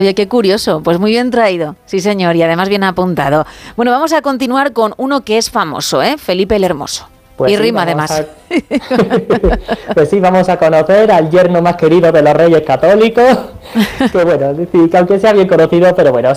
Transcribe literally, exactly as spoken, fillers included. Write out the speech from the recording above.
Oye, qué curioso, pues muy bien traído, sí señor, y además bien apuntado. Bueno, vamos a continuar con uno que es famoso, ¿eh? Felipe el Hermoso. Pues y sí, rima además. A... pues sí, vamos a conocer al yerno más querido de los Reyes Católicos, que bueno, decir, que aunque sea bien conocido, pero bueno,